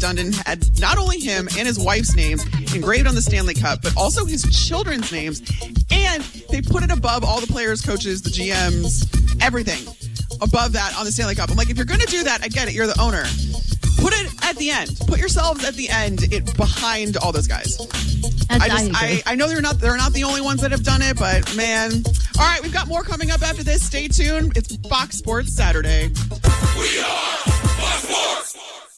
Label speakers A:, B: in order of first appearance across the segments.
A: Dundon had not only him and his wife's names engraved on the Stanley Cup, but also his children's names. And they put it above all the players, coaches, the GMs, everything above that on the Stanley Cup. I'm like, if you're going to do that, I get it. You're the owner. Put it at the end. Put yourselves at the end, behind all those guys. I know they're not the only ones that have done it, but man. All right, we've got more coming up after this. Stay tuned. It's Fox Sports Saturday.
B: We are Fox Sports.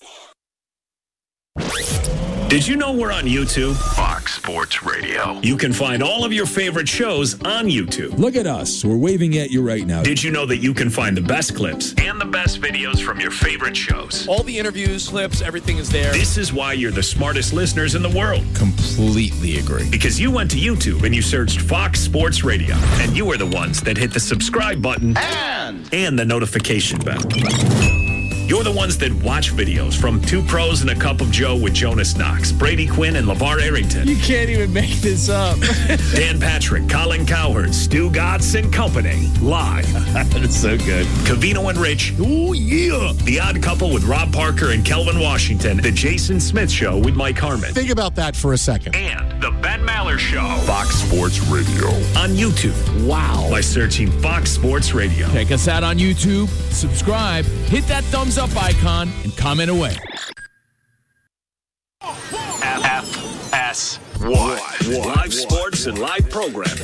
C: Did you know we're on YouTube?
B: Fox Sports Radio.
C: You can find all of your favorite shows on YouTube.
D: Look at us. We're waving at you right now.
C: Did you know that you can find the best clips and the best videos from your favorite shows?
E: All the interviews, clips, everything is there.
C: This is why you're the smartest listeners in the world.
D: Completely agree.
C: Because you went to YouTube and you searched Fox Sports Radio. And you were the ones that hit the subscribe button and the notification bell. You're the ones that watch videos from Two Pros and a Cup of Joe with Jonas Knox, Brady Quinn, and LeVar Arrington.
E: You can't even make this up.
C: Dan Patrick, Colin Cowherd, Stu Gatz and Company. Live.
D: That is so good.
C: Covino and Rich. Oh, yeah. The Odd Couple with Rob Parker and Kelvin Washington. The Jason Smith Show with Mike Harmon.
F: Think about that for a second.
C: And The Ben Maller Show.
B: Fox Sports Radio.
C: On YouTube.
D: Wow.
C: By searching Fox Sports Radio.
D: Check us out on YouTube. Subscribe. Hit that thumbs up icon and comment away.
C: FS1. Live sports and live programming.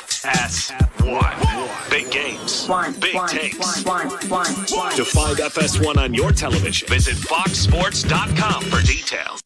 C: FS1. Big games. Big takes. To find FS1 on your television, visit foxsports.com for details.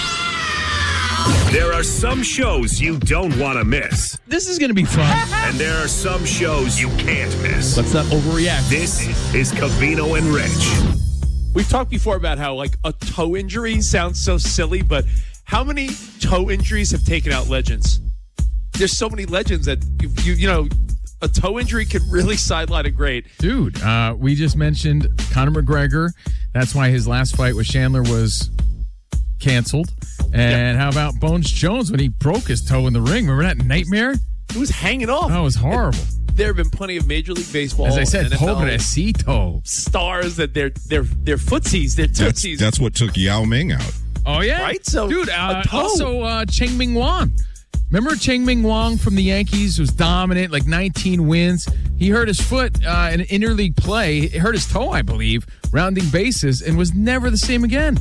C: There are some shows you don't want to miss.
D: This is going to be fun.
C: And there are some shows you can't miss.
D: Let's not overreact.
C: This is Covino and Rich.
E: We've talked before about how like a toe injury sounds so silly, but how many toe injuries have taken out legends? There's so many legends that you know a toe injury can really sideline a great.
G: Dude, we just mentioned Conor McGregor. That's why his last fight with Chandler was canceled. And how about Bones Jones when he broke his toe in the ring? Remember that nightmare?
E: It was hanging off.
G: That was horrible.
E: There have been plenty of Major League Baseball,
G: as I said,
E: NFL
G: pobrecito
E: stars that they're footsies, they're tootsies.
H: That's what took Yao Ming out.
G: Oh yeah,
E: right. So,
G: dude, also Cheng Ming Wang. Remember Cheng Ming Wang from the Yankees was dominant, like 19 wins. He hurt his foot in an interleague play. He hurt his toe, I believe, rounding bases, and was never the same again.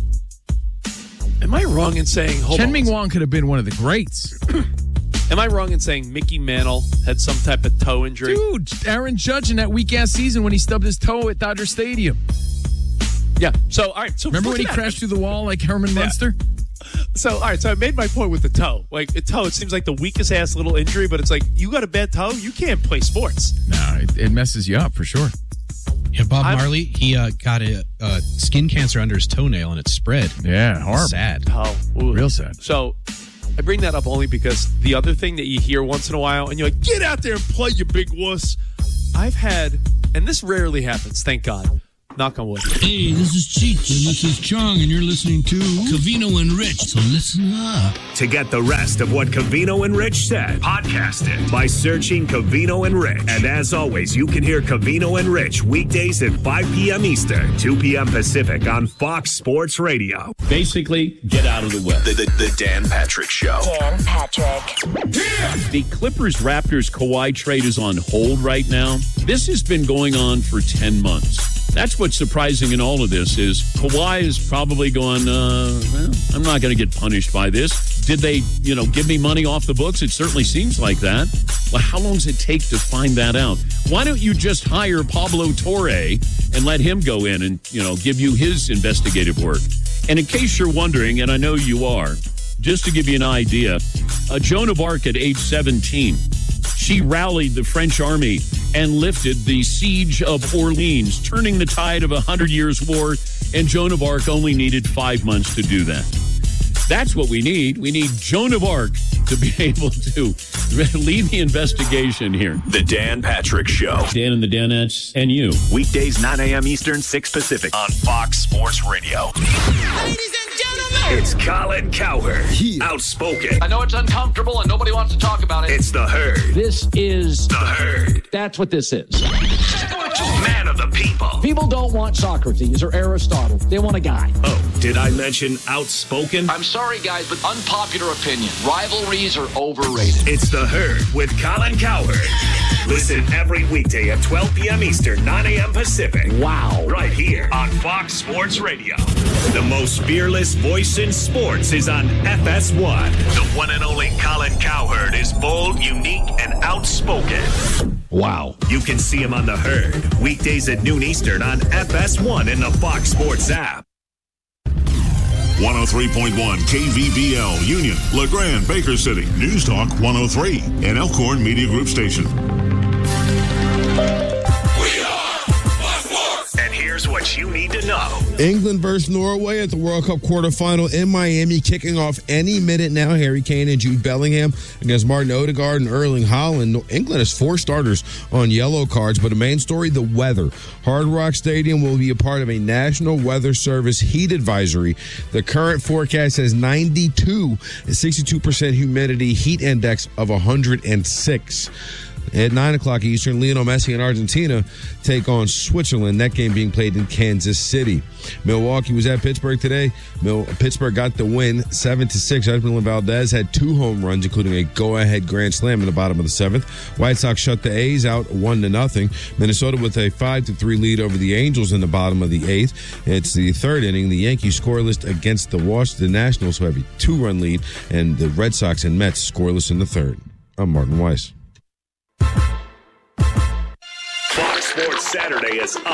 E: Am I wrong in saying
G: Cheng Ming Wang could have been one of the greats?
E: Am I wrong in saying Mickey Mantle had some type of toe injury?
G: Dude, Aaron Judge in that weak-ass season when he stubbed his toe at Dodger Stadium.
E: Yeah. So, all right. So
G: remember when he crashed through the wall like Herman Munster?
E: So, all right. So I made my point with the toe. Like, a toe, it seems like the weakest-ass little injury, but it's like, you got a bad toe, you can't play sports.
G: No, it messes you up for sure.
I: Yeah, Bob Marley, he got a skin cancer under his toenail, and it spread.
G: Yeah, horrible.
I: Sad.
E: Oh,
G: real sad.
E: So I bring that up only because the other thing that you hear once in a while, and you're like, get out there and play, you big wuss. I've had, and this rarely happens, thank God. Knock on wood.
J: Hey, this is Cheech, and this is Chong, and you're listening to Covino and Rich, so listen up.
C: To get the rest of what Covino and Rich said, podcast it by searching Covino and Rich. And as always, you can hear Covino and Rich weekdays at 5 p.m. Eastern, 2 p.m. Pacific on Fox Sports Radio.
K: Basically, get out of the way.
B: The Dan Patrick Show.
L: Dan Patrick.
K: The Clippers-Raptors Kawhi trade is on hold right now. This has been going on for 10 months. That's what's surprising in all of this is Kawhi is probably going, well, I'm not going to get punished by this. Did they, give me money off the books? It certainly seems like that. Well, how long does it take to find that out? Why don't you just hire Pablo Torre and let him go in and, give you his investigative work? And in case you're wondering, and I know you are, just to give you an idea, Joan of Arc at age 17, she rallied the French army and lifted the siege of Orleans, turning the tide of 100 Years' War, and Joan of Arc only needed 5 months to do that. That's what we need. We need Joan of Arc to be able to lead the investigation here.
B: The Dan Patrick Show.
K: Dan and the Danettes and you.
B: Weekdays, 9 a.m. Eastern, 6 Pacific on Fox Sports Radio.
L: Ladies and gentlemen,
C: It's Colin Cowherd. Outspoken.
M: I know it's uncomfortable and nobody wants to talk about it.
C: It's The Herd.
M: This is
C: The Herd.
M: That's what this is.
B: Man of the people.
M: People don't want Socrates or Aristotle. They want a guy.
C: Oh, did I mention outspoken?
M: I'm sorry, guys, but unpopular opinion. Rivalries are overrated.
C: It's The Herd with Colin Cowherd. Listen every weekday at 12 p.m. Eastern, 9 a.m. Pacific.
M: Wow.
C: Right here on Fox Sports Radio. The most fearless voice in sports is on FS1. The one and only Colin Cowherd is bold, unique, and outspoken.
K: Wow.
C: You can see him on The Herd weekdays at noon Eastern on FS1 in the Fox Sports app.
F: 103.1 KVBL Union, LeGrand, Baker City, News Talk 103, and Elkhorn Media Group Station.
C: And here's what you need to know.
H: England versus Norway at the World Cup quarterfinal in Miami, kicking off any minute now. Harry Kane and Jude Bellingham against Martin Odegaard and Erling Haaland. England has 4 starters on yellow cards, but the main story, the weather. Hard Rock Stadium will be a part of a National Weather Service heat advisory. The current forecast has 92 and 62% humidity, heat index of 106. At 9 o'clock Eastern, Lionel Messi and Argentina take on Switzerland. That game being played in Kansas City. Milwaukee was at Pittsburgh today. Pittsburgh got the win 7-6. Edwin Valdez had 2 home runs, including a go-ahead grand slam in the bottom of the 7th. White Sox shut the A's out 1-0. Minnesota with a 5-3 lead over the Angels in the bottom of the 8th. It's the 3rd inning. The Yankees scoreless against the Washington Nationals, who have a 2-run lead, and the Red Sox and Mets scoreless in the 3rd. I'm Martin Weiss.
C: Fox Sports Saturday is on.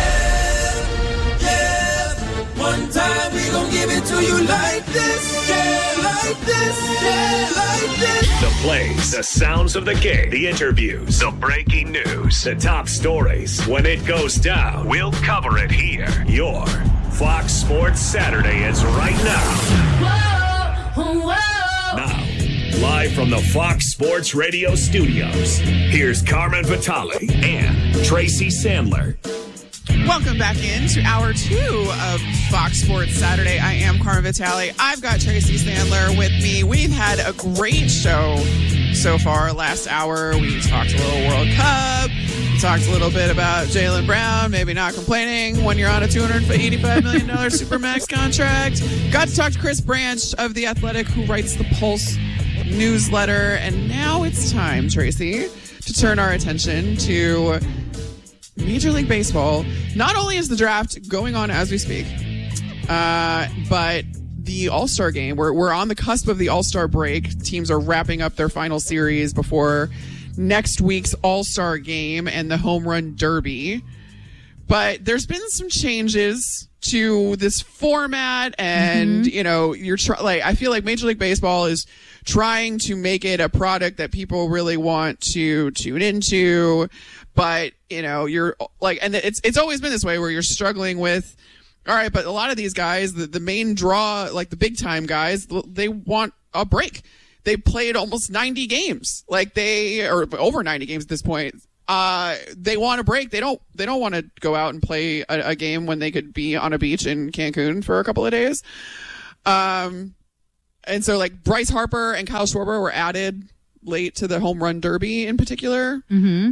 L: Yeah. One time we gon' give it to you like this. Yeah, like this. Yeah, like this.
C: The plays, the sounds of the game, the interviews, the breaking news, the top stories. When it goes down, we'll cover it here. Your Fox Sports Saturday is right now.
L: Whoa, whoa.
C: Now, live from the Fox Sports Radio studios, here's Carmen Vitale and Tracy Sandler.
A: Welcome back into hour 2 of Fox Sports Saturday. I am Carmen Vitale. I've got Tracy Sandler with me. We've had a great show so far. Last hour, we talked a little World Cup. We talked a little bit about Jaylen Brown, maybe not complaining when you're on a $285 million Supermax contract. Got to talk to Chris Branch of The Athletic, who writes the Pulse newsletter. And now it's time, Tracy, to turn our attention to Major League Baseball. Not only is the draft going on as we speak, but the All-Star game. We're on the cusp of the All-Star break. Teams are wrapping up their final series before next week's All-Star game and the Home Run Derby. But there's been some changes to this format, and you know, I feel like Major League Baseball is trying to make it a product that people really want to tune into. But you know, you're like, and it's always been this way where you're struggling with, all right, but a lot of these guys, the main draw, like the big time guys, they want a break. They played almost 90 games, or over 90 games at this point. They want a break. They don't want to go out and play a game when they could be on a beach in Cancun for a couple of days. And so like Bryce Harper and Kyle Schwarber were added late to the Home Run Derby in particular.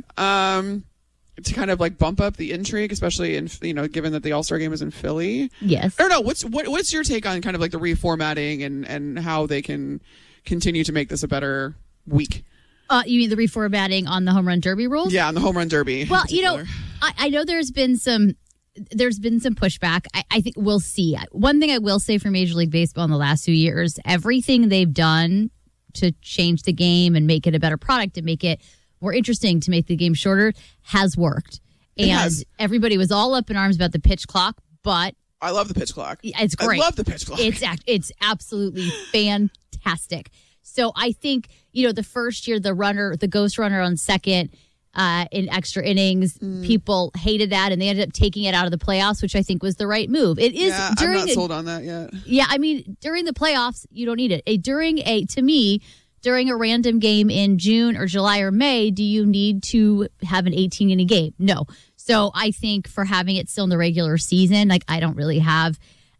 A: To kind of like bump up the intrigue, especially in, you know, given that the All-Star game is in Philly.
N: Yes.
A: I don't know. What's your take on kind of like the reformatting and how they can continue to make this a better week?
N: You mean the reformatting on the Home Run Derby rules?
A: Yeah, on the Home Run Derby.
N: Well, you know, I know there's been some pushback. I think we'll see. One thing I will say for Major League Baseball in the last few years, everything they've done to change the game and make it a better product and make it more interesting, to make the game shorter, has worked. And everybody was all up in arms about the pitch clock, but
A: I love the pitch clock.
N: It's great.
A: I love the pitch clock.
N: It's absolutely fantastic. So I think, you know, the first year, the ghost runner on second in extra innings, people hated that, and they ended up taking it out of the playoffs, which I think was the right move. It is.
A: Yeah, I'm not sold on that yet.
N: Yeah, I mean, during the playoffs, you don't need it. During a random game in June or July or May, do you need to have an 18-inning game? No. So I think for having it still in the regular season, like, I don't really have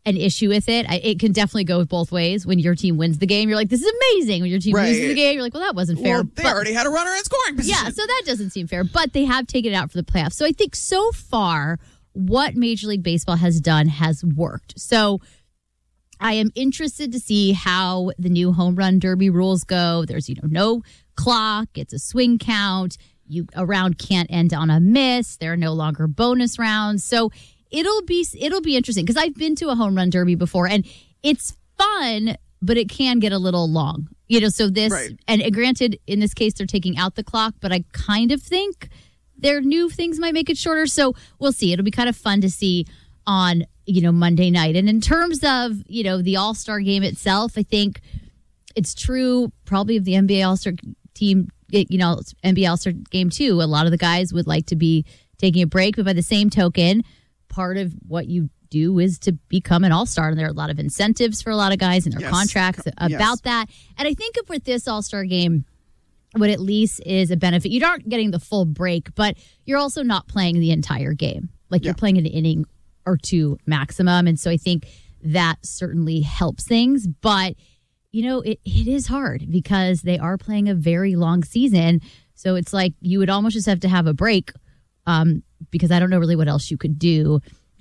N: an issue with it. It can definitely go both ways. When your team wins the game, you're like, this is amazing. When your team loses the game, you're like, well, that wasn't fair.
A: Well, they already had a runner in scoring position.
N: Yeah, so that doesn't seem fair. But they have taken it out for the playoffs. So I think so far, what Major League Baseball has done has worked. So I am interested to see how the new home run derby rules go. There's, no clock. It's a swing count. A round can't end on a miss. There are no longer bonus rounds. So it'll be interesting because I've been to a home run derby before and it's fun, but it can get a little long. So this, and granted, in this case, they're taking out the clock, but I kind of think their new things might make it shorter. So we'll see. It'll be kind of fun to see on, Monday night. And in terms of, the All-Star game itself, I think it's true probably of the NBA All-Star team, NBA All-Star game too. A lot of the guys would like to be taking a break, but by the same token, part of what you do is to become an all-star, and there are a lot of incentives for a lot of guys in their contracts about that. And I think with this all-star game, what at least is a benefit, you aren't getting the full break, but you're also not playing the entire game. Like you're playing an inning or two maximum, and so I think that certainly helps things. But it is hard because they are playing a very long season, so it's like you would almost just have to have a break. Because I don't know really what else you could do,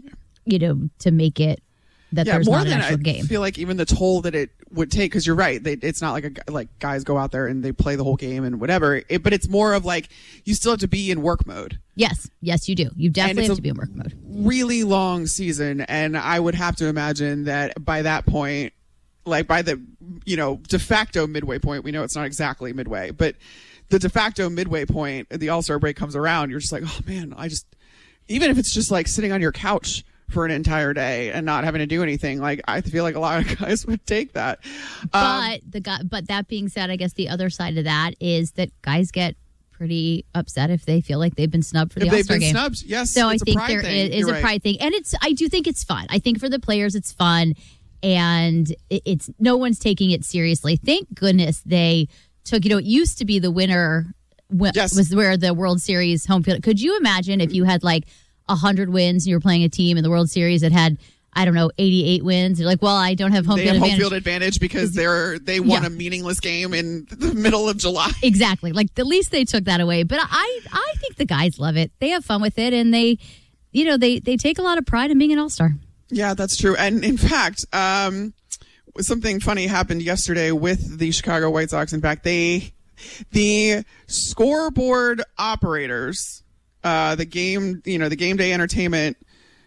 N: to make it that there's not an actual game.
A: I feel like even the toll that it would take, because you're right, it's not like guys go out there and they play the whole game and whatever. But it's more of like you still have to be in work mode.
N: Yes, you do. You definitely have to be in work mode.
A: Really long season, and I would have to imagine that by that point, like by the de facto midway point, we know it's not exactly midway, but the de facto midway point, the All-Star break comes around, you're just like, oh man, even if it's just like sitting on your couch for an entire day and not having to do anything, like I feel like a lot of guys would take that.
N: But that being said, I guess the other side of that is that guys get pretty upset if they feel like they've been snubbed for the All-Star game.
A: Snubbed, yes.
N: So I think there is a pride thing, and I do think it's fun. I think for the players, it's fun, and it's no one's taking it seriously. Thank goodness they took, it used to be the winner was where the World Series home field. Could you imagine if you had like 100 wins and you were playing a team in the World Series that had, 88 wins? You're like, well, I don't have home field advantage.
A: Home field advantage because they won a meaningless game in the middle of July.
N: Exactly. Like at least they took that away. But I think the guys love it. They have fun with it, and they take a lot of pride in being an all-star.
A: Yeah, that's true. And in fact, something funny happened yesterday with the Chicago White Sox. In fact, the scoreboard operators, the game day entertainment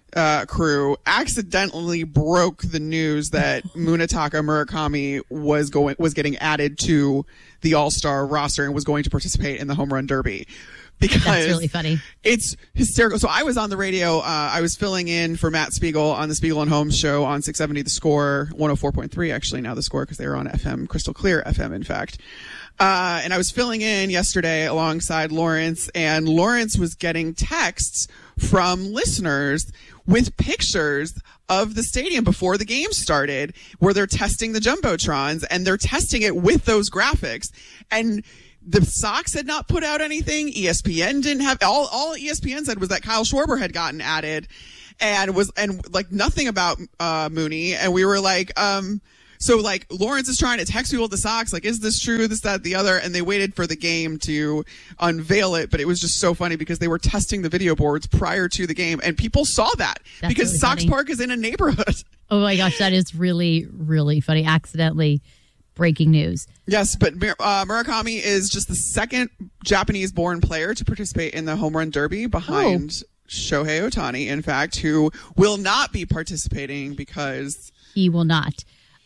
A: crew accidentally broke the news that Munetaka Murakami was getting added to the All-Star roster and was going to participate in the home run derby. Because
N: that's really funny.
A: It's hysterical. So I was on the radio. I was filling in for Matt Spiegel on the Spiegel and Holmes show on 670 The Score, 104.3 actually now The Score, because they were on FM, Crystal Clear FM, in fact. And I was filling in yesterday alongside Lawrence, and Lawrence was getting texts from listeners with pictures of the stadium before the game started, where they're testing the Jumbotrons, and they're testing it with those graphics. And the Sox had not put out anything. ESPN didn't have, all ESPN said was that Kyle Schwarber had gotten added and like nothing about Mooney. And we were like, so like Lawrence is trying to text people at the Sox, like, is this true? This, that, the other. And they waited for the game to unveil it. But it was just so funny because they were testing the video boards prior to the game, and people saw that. That's because really Sox Park is in a neighborhood.
N: Oh my gosh, that is really, really funny. Accidentally breaking news.
A: Yes, but Murakami is just the second Japanese-born player to participate in the home run derby behind Shohei Ohtani, in fact, who will not be participating because
N: he will not.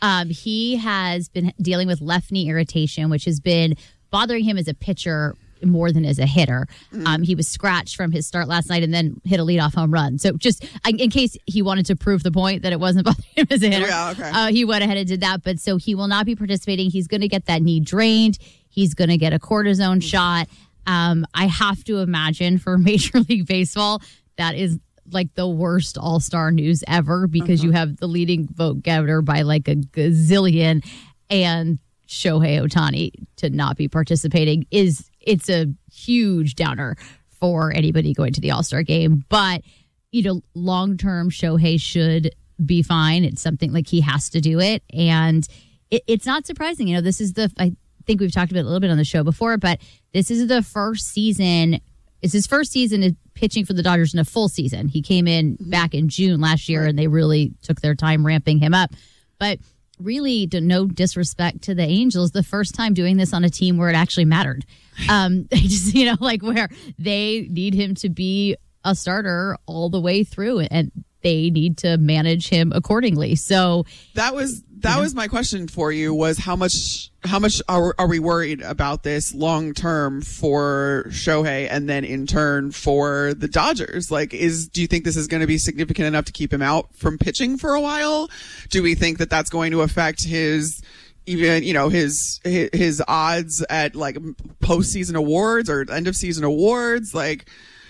N: He has been dealing with left knee irritation, which has been bothering him as a pitcher more than as a hitter. He was scratched from his start last night and then hit a leadoff home run. So just in case he wanted to prove the point that it wasn't bothering him as a hitter, he went ahead and did that. But so he will not be participating. He's going to get that knee drained. He's going to get a cortisone shot. I have to imagine for Major League Baseball, that is like the worst all-star news ever, because you have the leading vote getter by like a gazillion, and Shohei Ohtani to not be participating it's a huge downer for anybody going to the All-Star game. But, long-term, Shohei should be fine. It's something like he has to do it. And it's not surprising. You know, this is I think we've talked about it a little bit on the show before, but this is the first season. It's his first season pitching for the Dodgers in a full season. He came in back in June last year, and they really took their time ramping him up. But really, no disrespect to the Angels, the first time doing this on a team where it actually mattered. Just, you know, like where they need him to be a starter all the way through, and they need to manage him accordingly. So
A: that was my question for you, was how much are we worried about this long term for Shohei, and then in turn for the Dodgers? Like, do you think this is going to be significant enough to keep him out from pitching for a while? Do we think that that's going to affect his odds at like postseason awards or end of season awards, like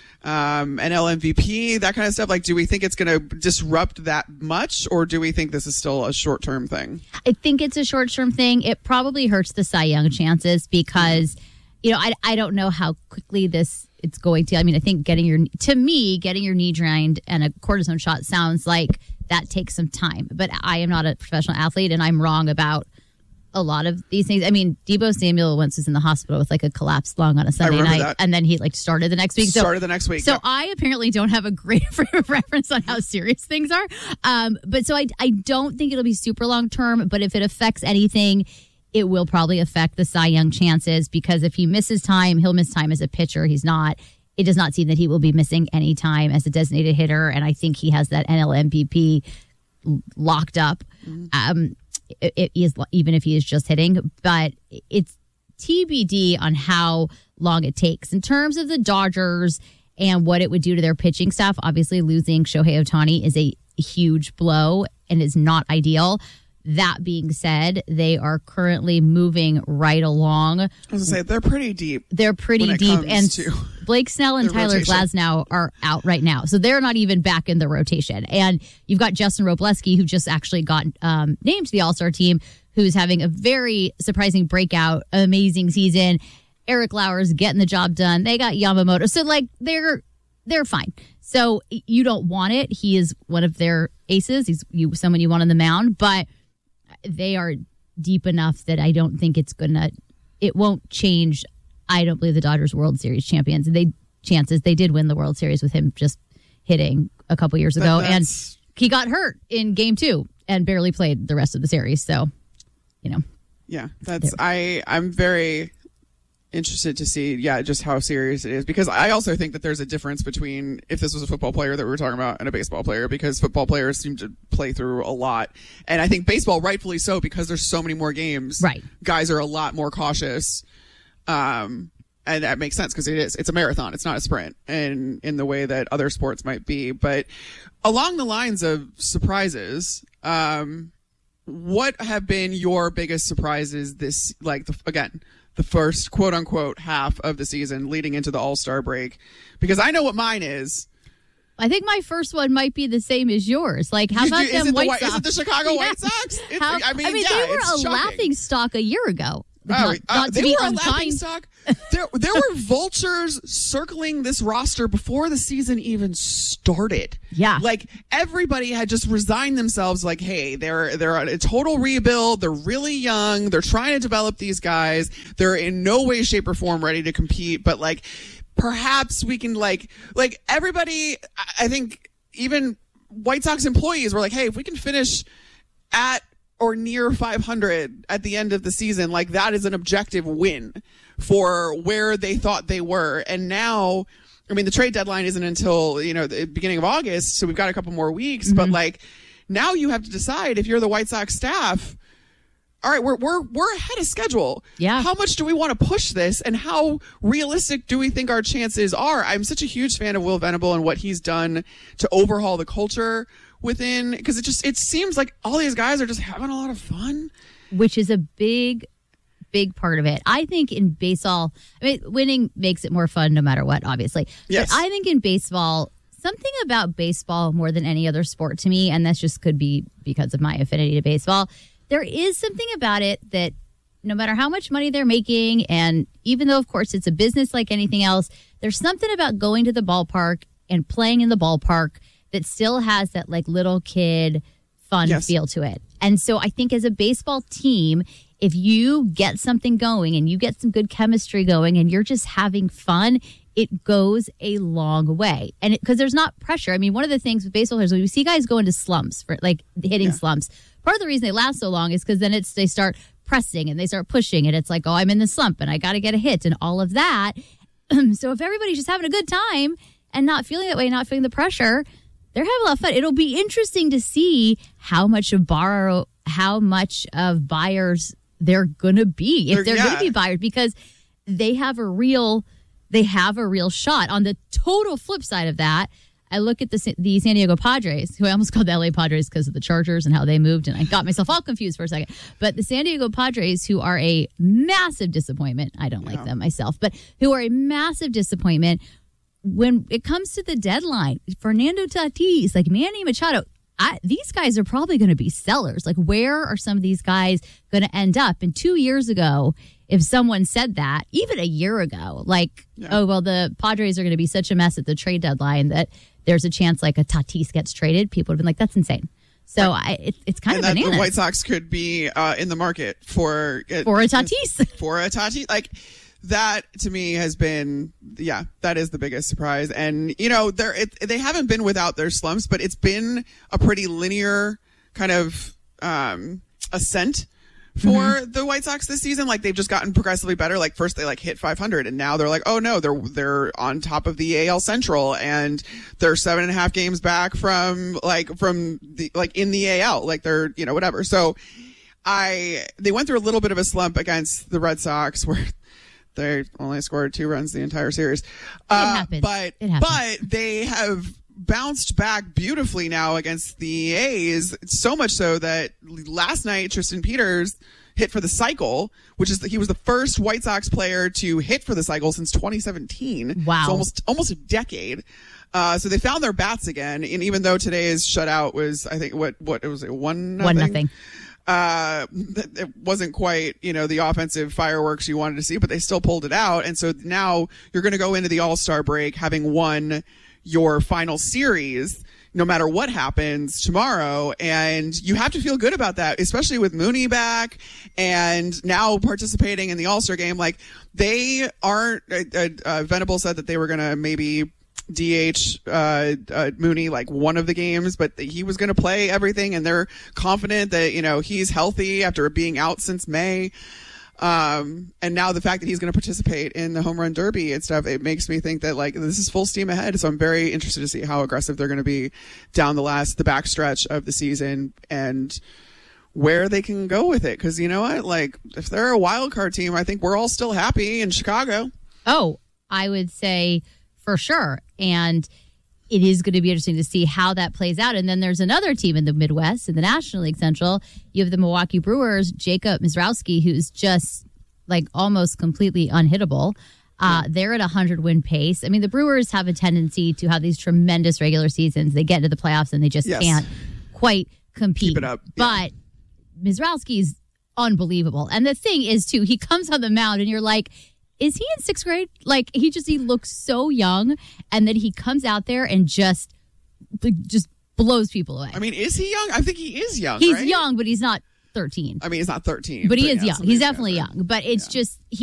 A: NL MVP, that kind of stuff? Like, do we think it's going to disrupt that much, or do we think this is still a short-term thing?
N: I think it's a short-term thing. It probably hurts the Cy Young chances because, you know, I don't know how quickly it's going to. I mean, I think getting your knee drained and a cortisone shot sounds like that takes some time. But I am not a professional athlete, and I'm wrong about a lot of these things. I mean, Deebo Samuel once was in the hospital with like a collapsed lung on a Sunday night,
A: that.
N: and then he like started the next week. So
A: yeah.
N: I apparently don't have a great frame of reference on how serious things are. But so I don't think it'll be super long term. But if it affects anything, it will probably affect the Cy Young chances, because if he misses time, he'll miss time as a pitcher. It does not seem that he will be missing any time as a designated hitter, and I think he has that NL MVP locked up. It is, even if he is just hitting, but it's TBD on how long it takes. In terms of the Dodgers and what it would do to their pitching staff, obviously losing Shohei Ohtani is a huge blow and is not ideal. That being said, they are currently moving right along.
A: I was going to say, they're pretty deep.
N: They're pretty deep. And Blake Snell and Tyler
A: rotation.
N: Glasnow are out right now. So they're not even back in the rotation. And you've got Justin Robleski, who just actually got named to the All-Star team, who's having a very surprising breakout, amazing season. Eric Lauer's getting the job done. They got Yamamoto. So, like, they're fine. So you don't want it. He is one of their aces. He's someone you want on the mound. But they are deep enough that I don't think it won't change. I don't believe the Dodgers World Series champions. They did win the World Series with him just hitting a couple years ago. And he got hurt in game 2 and barely played the rest of the series. So, you know.
A: Yeah, I'm very interested to see, just how serious it is, because I also think that there's a difference between if this was a football player that we were talking about and a baseball player, because football players seem to play through a lot, and I think baseball, rightfully so, because there's so many more games.
N: Right,
A: guys are a lot more cautious, and that makes sense because it's a marathon, it's not a sprint, and in the way that other sports might be. But along the lines of surprises, what have been your biggest surprises this, like, the first quote-unquote half of the season leading into the All-Star break? Because I know what mine is.
N: I think my first one might be the same as yours. Like, how about them White Sox?
A: Is it the Chicago White Sox?
N: They were a laughing stock a year ago. Not
A: they
N: to be
A: were
N: unkind.
A: A laughing stock. There were vultures circling this roster before the season even started.
N: Yeah,
A: like everybody had just resigned themselves. Like, hey, they're a total rebuild. They're really young. They're trying to develop these guys. They're in no way, shape, or form ready to compete. But like, perhaps we can like everybody. I think even White Sox employees were like, hey, if we can finish at or near 500 at the end of the season, like, that is an objective win for where they thought they were. And now, I mean, the trade deadline isn't until, the beginning of August, so we've got a couple more weeks, but like, now you have to decide, if you're the White Sox staff, all right, we're ahead of schedule.
N: Yeah.
A: How much do we want to push this, and how realistic do we think our chances are? I'm such a huge fan of Will Venable and what he's done to overhaul the culture within, because it seems like all these guys are just having a lot of fun,
N: which is a big part of it. I think in baseball, winning makes it more fun no matter what, obviously.
A: Yes.
N: But I think in baseball, something about baseball more than any other sport to me, and that just could be because of my affinity to baseball, there is something about it that no matter how much money they're making, and even though, of course, it's a business like anything else, there's something about going to the ballpark and playing in the ballpark that still has that, like, little kid fun feel to it. And so I think as a baseball team, if you get something going and you get some good chemistry going and you're just having fun, it goes a long way. And because there's not pressure. I mean, one of the things with baseball players, when we see guys go into slumps, for like hitting slumps, part of the reason they last so long is because then they start pressing and they start pushing and it's like, oh, I'm in the slump and I got to get a hit and all of that. So if everybody's just having a good time and not feeling that way, not feeling the pressure, they're having a lot of fun. It'll be interesting to see how much of buyers they're going to be, if they're going to be buyers, because they have a real shot. On the total flip side of that, I look at the San Diego Padres, who I almost called the LA Padres because of the Chargers and how they moved, and I got myself all confused for a second. But the San Diego Padres, who are a massive disappointment, I don't like them myself, but who are a massive disappointment when it comes to the deadline. Fernando Tatis, like Manny Machado, these guys are probably going to be sellers. Like, where are some of these guys going to end up? And 2 years ago, if someone said that, even a year ago, like, oh, well, the Padres are going to be such a mess at the trade deadline that there's a chance like a Tatis gets traded, people would have been like, that's insane. So it's kind of bananas.
A: The White Sox could be in the market for a
N: Tatis.
A: For a Tatis. Like, that to me has been, that is the biggest surprise. And, you know, they haven't been without their slumps, but it's been a pretty linear kind of ascent for the White Sox this season. Like, they've just gotten progressively better. Like, first they hit 500 and now they're like, oh no, they're on top of the AL Central and they're 7.5 games back from the in the AL. Like, they're, you know, whatever. So they went through a little bit of a slump against the Red Sox where they only scored 2 runs the entire series.
N: It happens.
A: But they have bounced back beautifully now against the A's, so much so that last night Tristan Peters hit for the cycle, which is he was the first White Sox player to hit for the cycle since 2017.
N: Wow.
A: So almost a decade. So they found their bats again, and even though today's shutout was, I think, what it was, 1-0. It wasn't quite, you know, the offensive fireworks you wanted to see, but they still pulled it out. And so now you're going to go into the All-Star break having won your final series, no matter what happens tomorrow. And you have to feel good about that, especially with Mooney back and now participating in the All-Star game. Like, they aren't, Venable said that they were going to maybe DH Mooney like one of the games, but he was going to play everything, and they're confident that, you know, he's healthy after being out since May. And now the fact that he's going to participate in the home run derby and stuff, it makes me think that, like, this is full steam ahead. So I'm very interested to see how aggressive they're going to be down the back stretch of the season and where they can go with it. Because, you know what, like, if they're a wild card team, I think we're all still happy in Chicago.
N: Oh, I would say for sure. And it is going to be interesting to see how that plays out. And then there's another team in the Midwest, in the National League Central. You have the Milwaukee Brewers, Jacob Mizrowski, who's just like almost completely unhittable. They're at a 100-win pace. I mean, the Brewers have a tendency to have these tremendous regular seasons. They get into the playoffs and they just can't quite compete.
A: Keep it up.
N: But Mizrowski's unbelievable. And the thing is, too, he comes on the mound and you're like, is he in 6th grade? Like, he looks so young, and then he comes out there and just blows people away.
A: I mean, is he young? I think he is young.
N: He's
A: right?
N: young, but he's not 13.
A: I mean, he's not 13.
N: But he is young. He's definitely young. But it's just,